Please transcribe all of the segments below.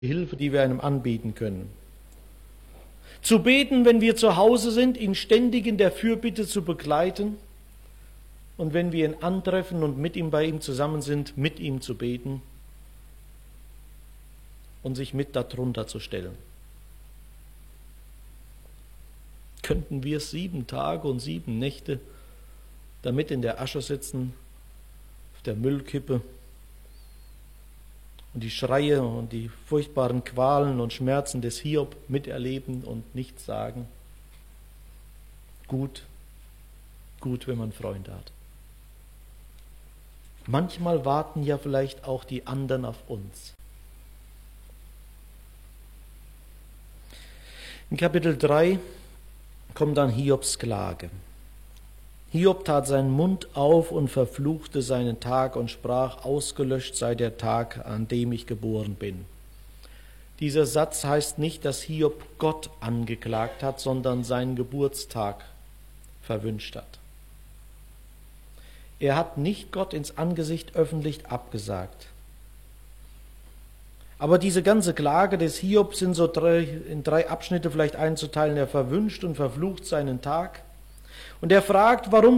Hilfe, die wir einem anbieten können. Zu beten, wenn wir zu Hause sind, ihn ständig in der Fürbitte zu begleiten und wenn wir ihn antreffen und mit ihm bei ihm zusammen sind, mit ihm zu beten und sich mit darunter zu stellen. Könnten wir 7 Tage und 7 Nächte damit in der Asche sitzen, auf der Müllkippe und die Schreie und die furchtbaren Qualen und Schmerzen des Hiob miterleben und nichts sagen? Gut, wenn man Freunde hat. Manchmal warten ja vielleicht auch die anderen auf uns. In Kapitel 3 kommt dann Hiobs Klage. Hiob tat seinen Mund auf und verfluchte seinen Tag und sprach: Ausgelöscht sei der Tag, an dem ich geboren bin. Dieser Satz heißt nicht, dass Hiob Gott angeklagt hat, sondern seinen Geburtstag verwünscht hat. Er hat nicht Gott ins Angesicht öffentlich abgesagt. Aber diese ganze Klage des Hiob sind so in 3 Abschnitte vielleicht einzuteilen. Er verwünscht und verflucht seinen Tag. Und er fragt, warum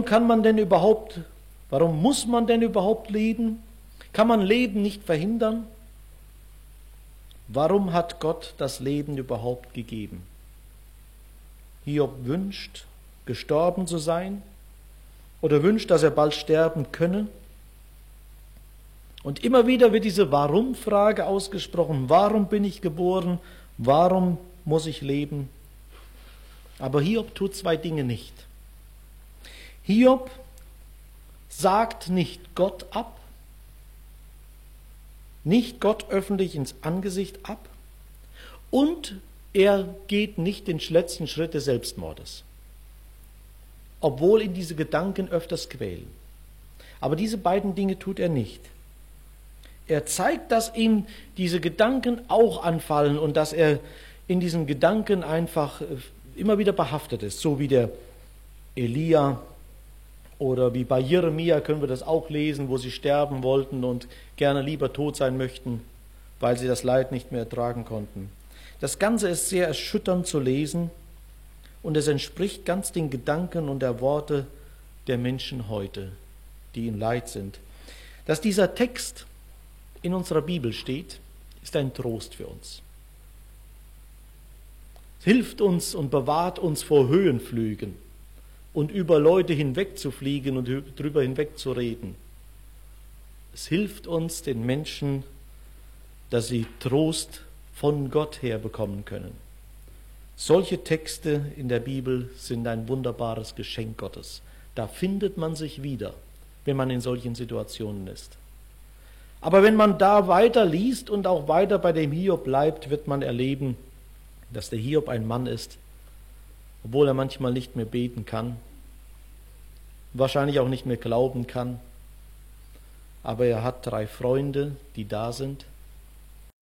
muss man denn überhaupt leben? Kann man Leben nicht verhindern? Warum hat Gott das Leben überhaupt gegeben? Hiob wünscht, gestorben zu sein oder wünscht, dass er bald sterben könne. Und immer wieder wird diese Warum-Frage ausgesprochen. Warum bin ich geboren? Warum muss ich leben? Aber Hiob tut 2 Dinge nicht. Hiob sagt nicht Gott ab, nicht Gott öffentlich ins Angesicht ab, und er geht nicht den letzten Schritt des Selbstmordes, obwohl ihn diese Gedanken öfters quälen. Aber diese beiden Dinge tut er nicht. Er zeigt, dass ihm diese Gedanken auch anfallen und dass er in diesen Gedanken einfach immer wieder behaftet ist, so wie der Elia oder wie bei Jeremia können wir das auch lesen, wo sie sterben wollten und gerne lieber tot sein möchten, weil sie das Leid nicht mehr ertragen konnten. Das Ganze ist sehr erschütternd zu lesen und es entspricht ganz den Gedanken und der Worte der Menschen heute, die in Leid sind. Dass dieser Text in unserer Bibel steht, ist ein Trost für uns. Es hilft uns und bewahrt uns vor Höhenflügen und über Leute hinwegzufliegen und drüber hinwegzureden. Es hilft uns, den Menschen, dass sie Trost von Gott her bekommen können. Solche Texte in der Bibel sind ein wunderbares Geschenk Gottes. Da findet man sich wieder, wenn man in solchen Situationen ist. Aber wenn man da weiter liest und auch weiter bei dem Hiob bleibt, wird man erleben, dass der Hiob ein Mann ist, obwohl er manchmal nicht mehr beten kann, wahrscheinlich auch nicht mehr glauben kann. Aber er hat 3 Freunde, die da sind.